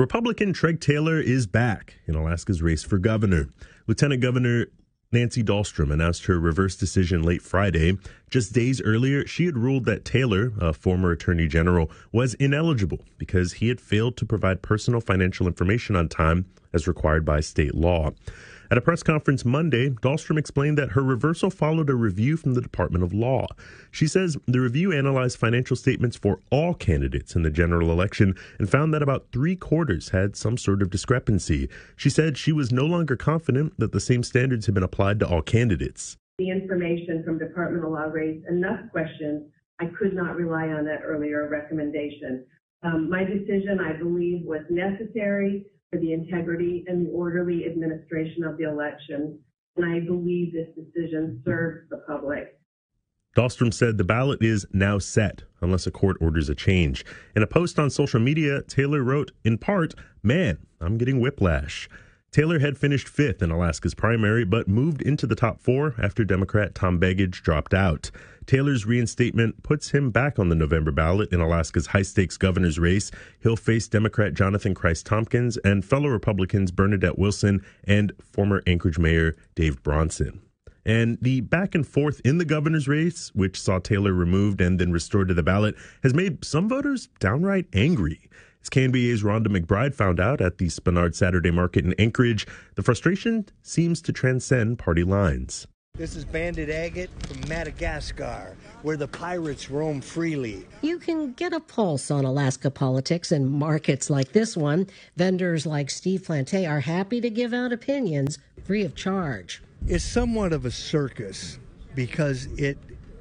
Republican Treg Taylor is back in Alaska's race for governor. Lieutenant Governor Nancy Dahlstrom announced her reverse decision late Friday. Just days earlier, she had ruled that Taylor, a former attorney general, was ineligible because he had failed to provide personal financial information on time as required by state law. At a press conference Monday, Dahlstrom explained that her reversal followed a review from the Department of Law. She says the review analyzed financial statements for all candidates in the general election and found that about 3/4 had some sort of discrepancy. She said she was no longer confident that the same standards had been applied to all candidates. The information from Department of Law raised enough questions. I could not rely on that earlier recommendation. My decision, I believe, was necessary for the integrity and the orderly administration of the election, and I believe this decision serves the public. Dahlstrom said the ballot is now set unless a court orders a change. In a post on social media, Taylor wrote, in part, "Man, I'm getting whiplash." Taylor had finished 5th in Alaska's primary, but moved into the top 4 after Democrat Tom Begich dropped out. Taylor's reinstatement puts him back on the November ballot in Alaska's high-stakes governor's race. He'll face Democrat Jonathan Christ-Tompkins and fellow Republicans Bernadette Wilson and former Anchorage Mayor Dave Bronson. And the back and forth in the governor's race, which saw Taylor removed and then restored to the ballot, has made some voters downright angry. As KNBA's Rhonda McBride found out at the Spenard Saturday Market in Anchorage, the frustration seems to transcend party lines. This is Bandit Agate from Madagascar, where the pirates roam freely. You can get a pulse on Alaska politics in markets like this one. Vendors like Steve Plante are happy to give out opinions free of charge. It's somewhat of a circus because it,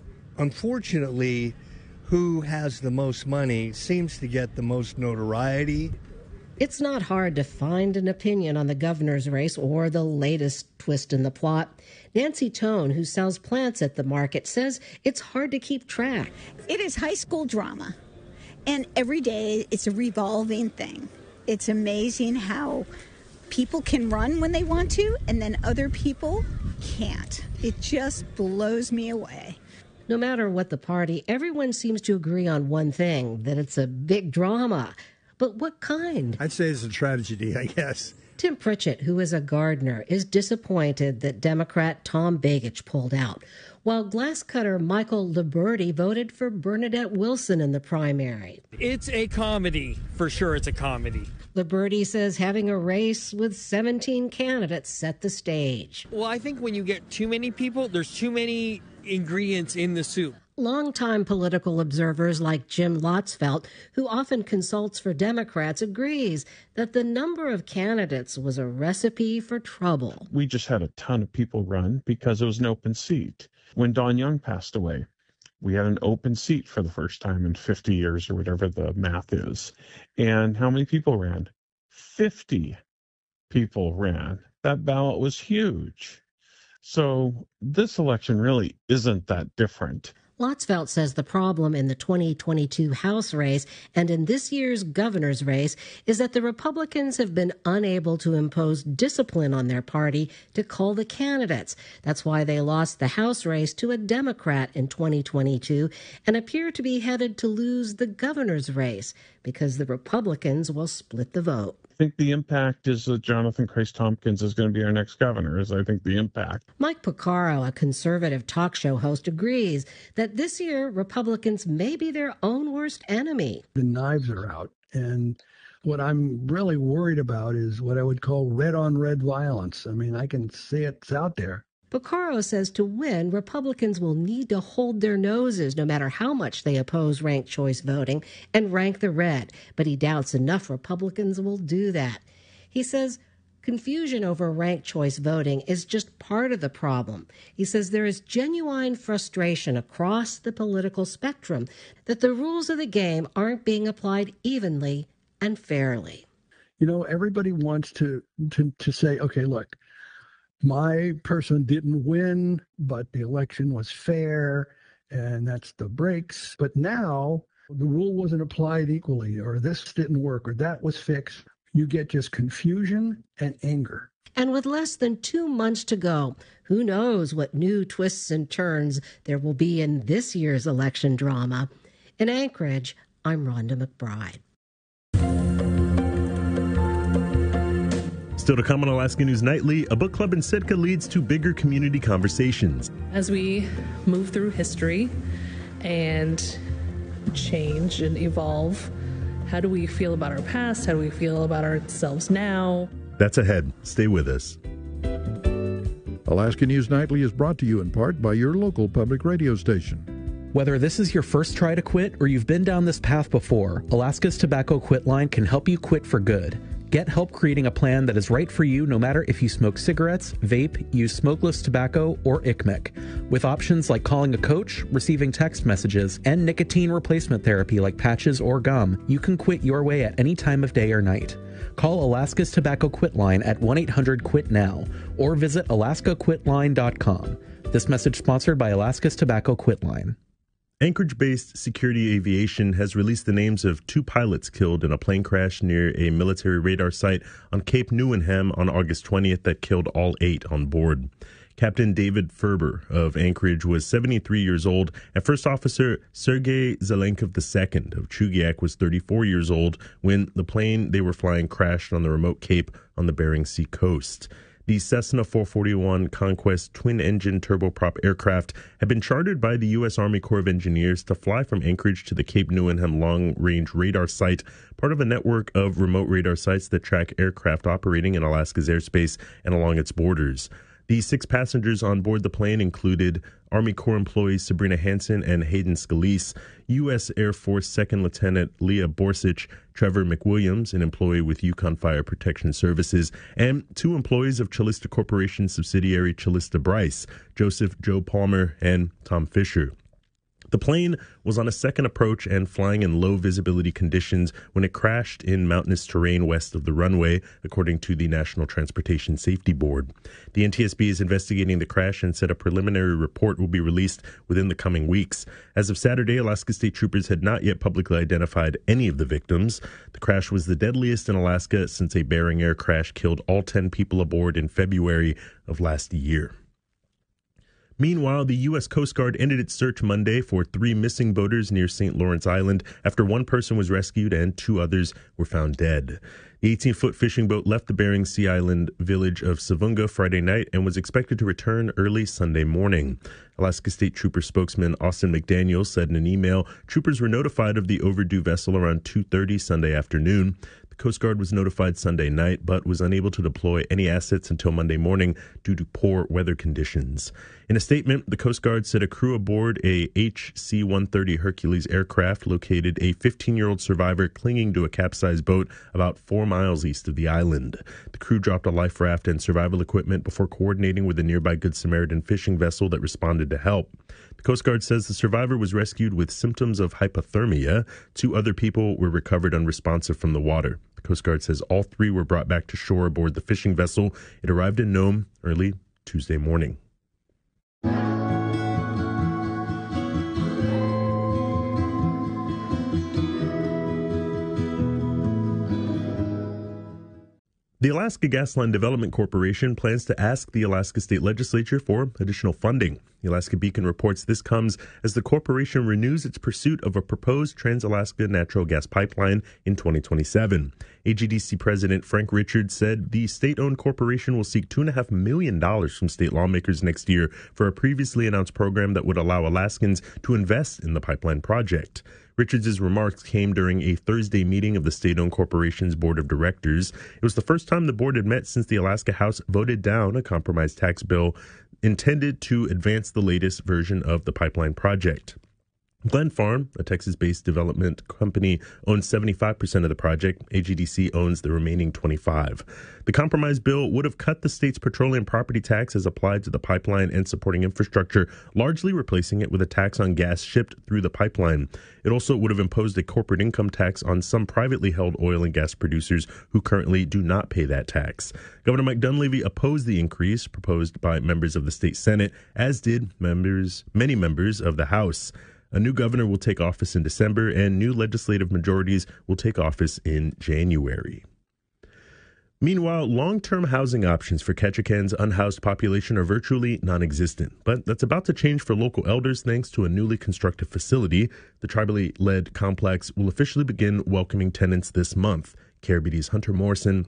unfortunately, who has the most money seems to get the most notoriety. It's not hard to find an opinion on the governor's race or the latest twist in the plot. Nancy Tone, who sells plants at the market, says it's hard to keep track. It is high school drama, and every day it's a revolving thing. It's amazing how people can run when they want to, and then other people can't. It just blows me away. No matter what the party, everyone seems to agree on one thing, that it's a big drama. But what kind? I'd say it's a tragedy, I guess. Tim Pritchett, who is a gardener, is disappointed that Democrat Tom Begich pulled out, while glass cutter Michael Liberty voted for Bernadette Wilson in the primary. It's a comedy. For sure, it's a comedy. Liberty says having a race with 17 candidates set the stage. Well, I think when you get too many people, there's too many ingredients in the soup. Longtime political observers like Jim Lotzfeld, who often consults for Democrats, agrees that the number of candidates was a recipe for trouble. We just had a ton of people run because it was an open seat. When Don Young passed away, we had an open seat for the first time in 50 years or whatever the math is. And how many people ran? 50 people ran. That ballot was huge. So this election really isn't that different. Lotzfeld says the problem in the 2022 House race and in this year's governor's race is that the Republicans have been unable to impose discipline on their party to cull the candidates. That's why they lost the House race to a Democrat in 2022 and appear to be headed to lose the governor's race because the Republicans will split the vote. I think the impact is that Jonathan Christ-Tompkins is going to be our next governor, is I think the impact. Mike Porcaro, a conservative talk show host, agrees that this year Republicans may be their own worst enemy. The knives are out, and what I'm really worried about is what I would call red-on-red violence. I mean, I can see it's out there. Porcaro says to win, Republicans will need to hold their noses no matter how much they oppose ranked choice voting and rank the red, but he doubts enough Republicans will do that. He says confusion over ranked choice voting is just part of the problem. He says there is genuine frustration across the political spectrum that the rules of the game aren't being applied evenly and fairly. You know, everybody wants to say, okay, look, my person didn't win, but the election was fair, and that's the breaks. But now the rule wasn't applied equally, or this didn't work, or that was fixed. You get just confusion and anger. And with less than 2 months to go, who knows what new twists and turns there will be in this year's election drama. In Anchorage, I'm Rhonda McBride. Still to come on Alaska News Nightly, a book club in Sitka leads to bigger community conversations. As we move through history and change and evolve, how do we feel about our past? How do we feel about ourselves now? That's ahead. Stay with us. Alaska News Nightly is brought to you in part by your local public radio station. Whether this is your first try to quit or you've been down this path before, Alaska's Tobacco Quit Line can help you quit for good. Get help creating a plan that is right for you no matter if you smoke cigarettes, vape, use smokeless tobacco, or ICMEC. With options like calling a coach, receiving text messages, and nicotine replacement therapy like patches or gum, you can quit your way at any time of day or night. Call Alaska's Tobacco Quit Line at 1-800-QUIT-NOW or visit alaskaquitline.com. This message sponsored by Alaska's Tobacco Quit Line. Anchorage-based Security Aviation has released the names of 2 pilots killed in a plane crash near a military radar site on Cape Newenham on August 20th that killed all 8 on board. Captain David Ferber of Anchorage was 73 years old, and First Officer Sergei Zelenkov II of Chugiak was 34 years old when the plane they were flying crashed on the remote cape on the Bering Sea coast. The Cessna 441 Conquest twin-engine turboprop aircraft had been chartered by the U.S. Army Corps of Engineers to fly from Anchorage to the Cape Newenham long-range radar site, part of a network of remote radar sites that track aircraft operating in Alaska's airspace and along its borders. The 6 passengers on board the plane included Army Corps employees Sabrina Hansen and Hayden Scalise, U.S. Air Force Second Lieutenant Leah Borsich, Trevor McWilliams, an employee with Yukon Fire Protection Services, and 2 employees of Chalista Corporation subsidiary Chalista Bryce, Joseph Joe Palmer and Tom Fisher. The plane was on a second approach and flying in low visibility conditions when it crashed in mountainous terrain west of the runway, according to the National Transportation Safety Board. The NTSB is investigating the crash and said a preliminary report will be released within the coming weeks. As of Saturday, Alaska State Troopers had not yet publicly identified any of the victims. The crash was the deadliest in Alaska since a Bering Air crash killed all 10 people aboard in February of last year. Meanwhile, the U.S. Coast Guard ended its search Monday for 3 missing boaters near St. Lawrence Island after 1 person was rescued and 2 others were found dead. The 18-foot fishing boat left the Bering Sea Island village of Savunga Friday night and was expected to return early Sunday morning. Alaska State Trooper spokesman Austin McDaniel said in an email, troopers were notified of the overdue vessel around 2:30 Sunday afternoon. Coast Guard was notified Sunday night, but was unable to deploy any assets until Monday morning due to poor weather conditions. In a statement, the Coast Guard said a crew aboard a HC-130 Hercules aircraft located a 15-year-old survivor clinging to a capsized boat about 4 miles east of the island. The crew dropped a life raft and survival equipment before coordinating with a nearby Good Samaritan fishing vessel that responded to help. The Coast Guard says the survivor was rescued with symptoms of hypothermia. 2 other people were recovered unresponsive from the water. The Coast Guard says all 3 were brought back to shore aboard the fishing vessel. It arrived in Nome early Tuesday morning. The Alaska Gasline Development Corporation plans to ask the Alaska State Legislature for additional funding. The Alaska Beacon reports this comes as the corporation renews its pursuit of a proposed Trans-Alaska natural gas pipeline in 2027. AGDC President Frank Richards said the state-owned corporation will seek $2.5 million from state lawmakers next year for a previously announced program that would allow Alaskans to invest in the pipeline project. Richards' remarks came during a Thursday meeting of the state-owned corporation's board of directors. It was the first time the board had met since the Alaska House voted down a compromise tax bill intended to advance the latest version of the pipeline project. Glen Farm, a Texas-based development company, owns 75% of the project. AGDC owns the remaining 25%. The compromise bill would have cut the state's petroleum property tax as applied to the pipeline and supporting infrastructure, largely replacing it with a tax on gas shipped through the pipeline. It also would have imposed a corporate income tax on some privately held oil and gas producers who currently do not pay that tax. Governor Mike Dunleavy opposed the increase proposed by members of the state Senate, as did many members of the House. A new governor will take office in December, and new legislative majorities will take office in January. Meanwhile, long-term housing options for Ketchikan's unhoused population are virtually non-existent. But that's about to change for local elders thanks to a newly constructed facility. The tribally led complex will officially begin welcoming tenants this month. KRBD's Hunter Morrison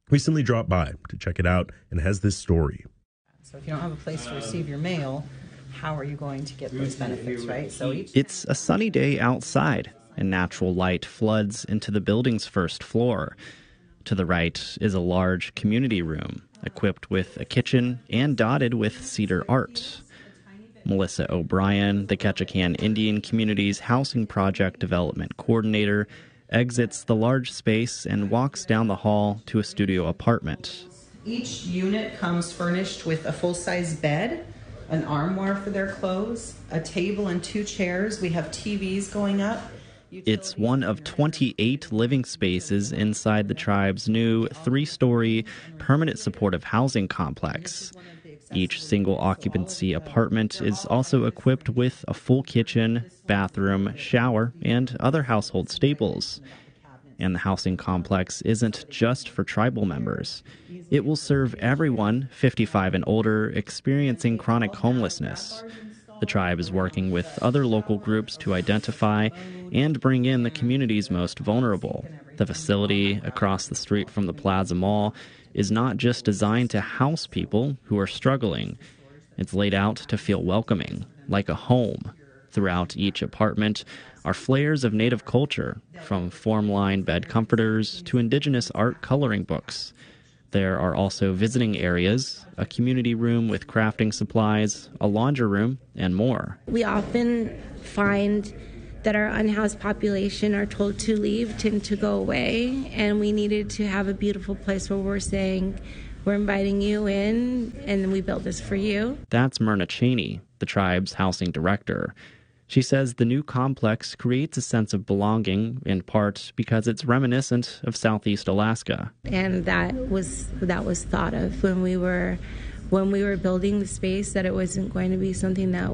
recently dropped by to check it out and has this story. So if you don't have a place to receive your mail, how are you going to get those benefits, right? So it's a sunny day outside, and natural light floods into the building's first floor. To the right is a large community room equipped with a kitchen and dotted with cedar art. Melissa O'Brien, the Ketchikan Indian Community's Housing Project Development Coordinator, exits the large space and walks down the hall to a studio apartment. Each unit comes furnished with a full-size bed, an armoire for their clothes, a table and 2 chairs. We have TVs going up. It's one of 28 living spaces inside the tribe's new 3-story permanent supportive housing complex. Each single occupancy apartment is also equipped with a full kitchen, bathroom, shower, and other household staples. And the housing complex isn't just for tribal members. It will serve everyone 55 and older experiencing chronic homelessness. The tribe is working with other local groups to identify and bring in the community's most vulnerable. The facility across the street from the Plaza Mall is not just designed to house people who are struggling. It's laid out to feel welcoming, like a home. Throughout each apartment are flares of native culture, from form-lined bed comforters to indigenous art coloring books. There are also visiting areas, a community room with crafting supplies, a laundry room, and more. We often find that our unhoused population are told to leave, tend to go away, and we needed to have a beautiful place where we're saying, we're inviting you in, and we built this for you. That's Myrna Cheney, the tribe's housing director. She says the new complex creates a sense of belonging, in part because it's reminiscent of Southeast Alaska. And that was thought of when we were building the space, that it wasn't going to be something that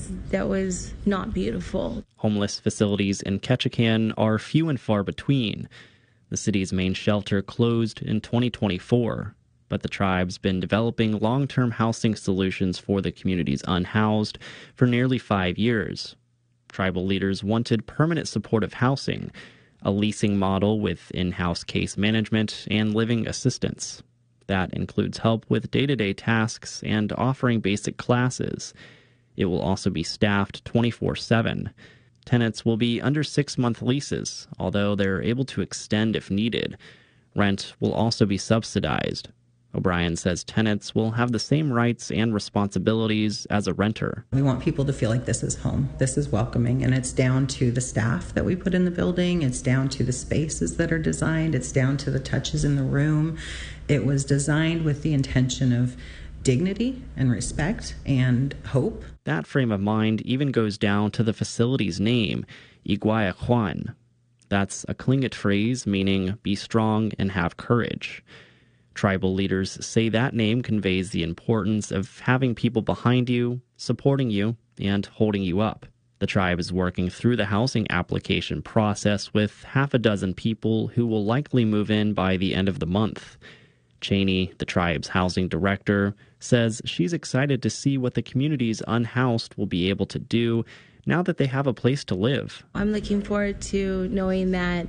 was not beautiful. Homeless facilities in Ketchikan are few and far between. The city's main shelter closed in 2024, but the tribe's been developing long-term housing solutions for the community's unhoused for nearly 5 years. Tribal leaders wanted permanent supportive housing, a leasing model with in-house case management and living assistance. That includes help with day-to-day tasks and offering basic classes. It will also be staffed 24/7. Tenants will be under 6-month leases, although they're able to extend if needed. Rent will also be subsidized. O'Brien says tenants will have the same rights and responsibilities as a renter. We want people to feel like this is home, this is welcoming, and it's down to the staff that we put in the building, it's down to the spaces that are designed, it's down to the touches in the room. It was designed with the intention of dignity and respect and hope. That frame of mind even goes down to the facility's name, Iguayaquan. That's a Tlingit phrase meaning be strong and have courage. Tribal leaders say that name conveys the importance of having people behind you, supporting you, and holding you up. The tribe is working through the housing application process with 6 people who will likely move in by the end of the month. Cheney, the tribe's housing director, says she's excited to see what the community's unhoused will be able to do now that they have a place to live. I'm looking forward to knowing that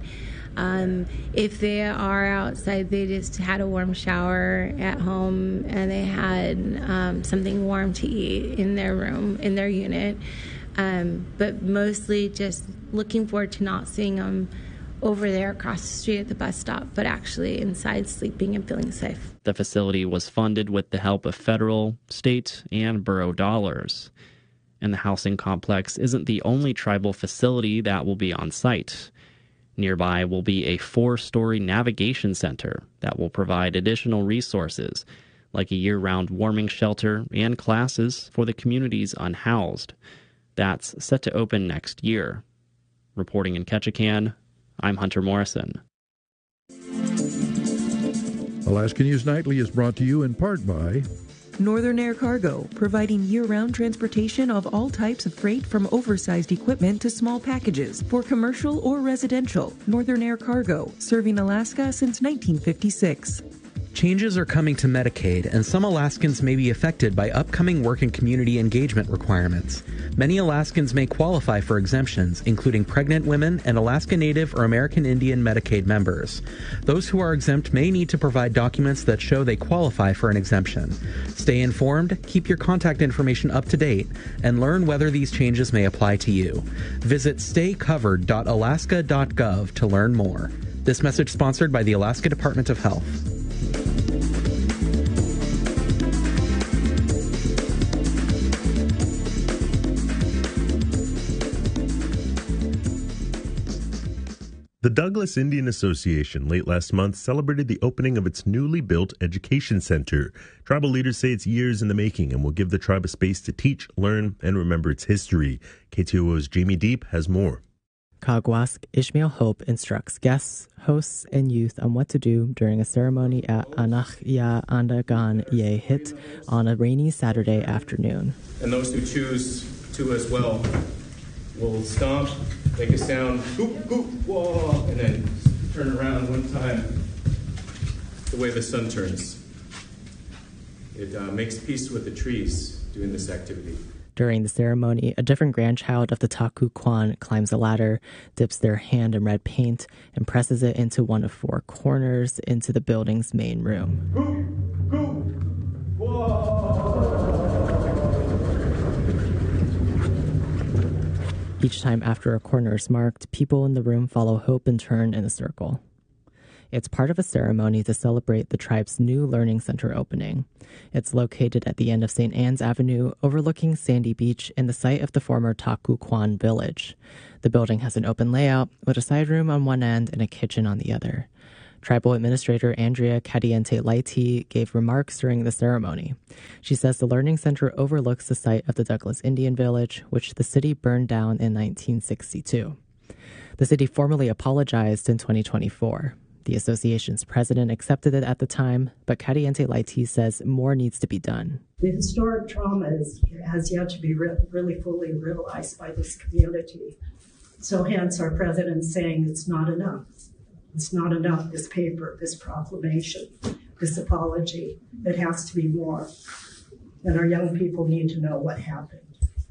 if they are outside, they just had a warm shower at home and they had something warm to eat in their room, in their unit. But mostly just looking forward to not seeing them over there across the street at the bus stop, but actually inside sleeping and feeling safe. The facility was funded with the help of federal, state, and borough dollars. And the housing complex isn't the only tribal facility that will be on site. Nearby will be a 4-story navigation center that will provide additional resources, like a year-round warming shelter and classes for the community's unhoused. That's set to open next year. Reporting in Ketchikan, I'm Hunter Morrison. Alaska News Nightly is brought to you in part by Northern Air Cargo, providing year-round transportation of all types of freight from oversized equipment to small packages for commercial or residential. Northern Air Cargo, serving Alaska since 1956. Changes are coming to Medicaid, and some Alaskans may be affected by upcoming work and community engagement requirements. Many Alaskans may qualify for exemptions, including pregnant women and Alaska Native or American Indian Medicaid members. Those who are exempt may need to provide documents that show they qualify for an exemption. Stay informed, keep your contact information up to date, and learn whether these changes may apply to you. Visit staycovered.alaska.gov to learn more. This message sponsored by the Alaska Department of Health. The Douglas Indian Association late last month celebrated the opening of its newly built education center. Tribal leaders say it's years in the making and will give the tribe a space to teach, learn, and remember its history. KTOO's Jamie Deep has more. Kagwask Ishmael Hope instructs guests, hosts, and youth on what to do during a ceremony at Anach Ya Andagan Ye Hit on a rainy Saturday afternoon. And those who choose to as well will stomp, make a sound, goop, goop, whoa, and then turn around one time the way the sun turns. It makes peace with the trees doing this activity. During the ceremony, a different grandchild of the Taku Kwan climbs a ladder, dips their hand in red paint, and presses it into one of 4 corners into the building's main room. Goop, goop, whoa. Each time after a corner is marked, people in the room follow Hope in turn in a circle. It's part of a ceremony to celebrate the tribe's new learning center opening. It's located at the end of St. Anne's Avenue, overlooking Sandy Beach and the site of the former Taku Kwan village. The building has an open layout with a side room on one end and a kitchen on the other. Tribal Administrator Andrea Kadiente-Laiti gave remarks during the ceremony. She says the Learning Center overlooks the site of the Douglas Indian Village, which the city burned down in 1962. The city formally apologized in 2024. The association's president accepted it at the time, but Kadiente-Laiti says more needs to be done. The historic trauma has yet to be really fully realized by this community. So hence our president saying it's not enough. It's not enough, this paper, this proclamation, this apology. It has to be more. And our young people need to know what happened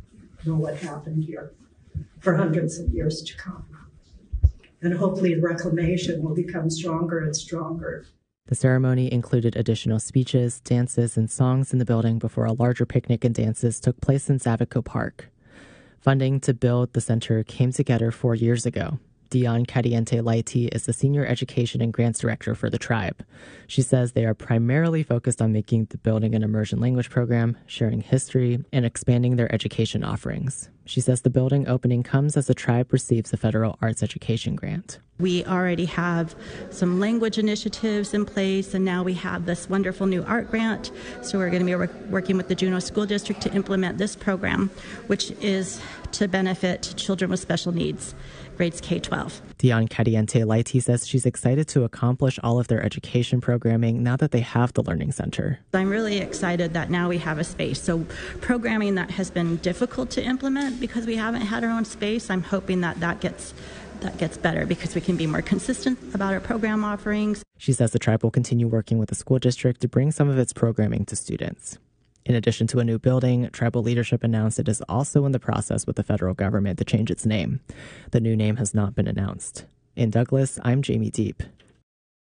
here for hundreds of years to come. And hopefully reclamation will become stronger and stronger. The ceremony included additional speeches, dances, and songs in the building before a larger picnic and dances took place in Zavico Park. Funding to build the center came together 4 years ago. Dion Kadiente-Laiti is the Senior Education and Grants Director for the tribe. She says they are primarily focused on making the building an immersion language program, sharing history, and expanding their education offerings. She says the building opening comes as the tribe receives a federal arts education grant. We already have some language initiatives in place, and now we have this wonderful new art grant. So we're going to be working with the Juneau School District to implement this program, which is to benefit children with special needs, grades K-12. Dion Kadiente-Laiti says she's excited to accomplish all of their education programming now that they have the Learning Center. I'm really excited that now we have a space. So programming that has been difficult to implement because we haven't had our own space, I'm hoping that gets better because we can be more consistent about our program offerings. She says the tribe will continue working with the school district to bring some of its programming to students. In addition to a new building, tribal leadership announced it is also in the process with the federal government to change its name. The new name has not been announced. In Douglas, I'm Jamie Deep.